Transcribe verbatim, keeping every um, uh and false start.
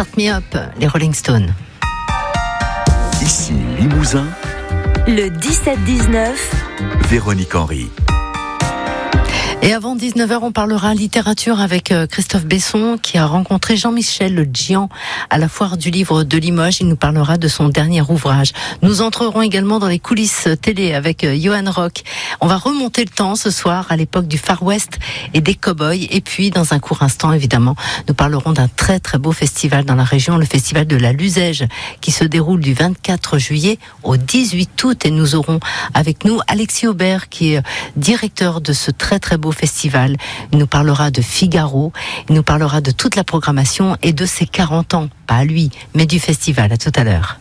Start Me Up, les Rolling Stones. Ici Limousin, le dix-sept dix-neuf, Véronique Henry. Et avant dix-neuf heures, on parlera littérature avec Christophe Besson qui a rencontré Jean-Michel Le Djian à la foire du livre de Limoges. Il nous parlera de son dernier ouvrage. Nous entrerons également dans les coulisses télé avec Johan Rock. On va remonter le temps ce soir à l'époque du Far West et des cow-boys. Et puis, dans un court instant, évidemment, nous parlerons d'un très très beau festival dans la région, le festival de la Luzège, qui se déroule du vingt-quatre juillet au dix-huit août. Et nous aurons avec nous Alexis Aubert, qui est directeur de ce très très beau festival. Il nous parlera de Figaro, il nous parlera de toute la programmation et de ses quarante ans, pas à lui, mais du festival. À tout à l'heure.